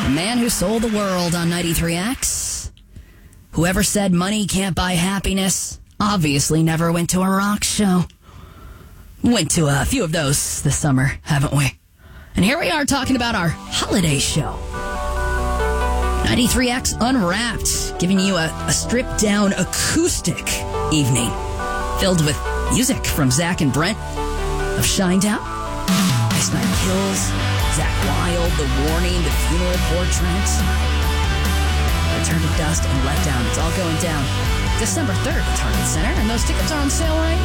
The man who sold the world on 93X. Whoever said money can't buy happiness obviously never went to a rock show. Went to a few of those this summer, haven't we? And here we are talking about our holiday show. 93X Unwrapped, giving you a stripped-down acoustic evening filled with music from Zach and Brent of Shinedown, Ice Nine Kills, Zach Wild, The Warning, The Funeral Portrait, Return to Dust, and Letdown. It's all going down December 3rd at Target Center, and those tickets are on sale right now.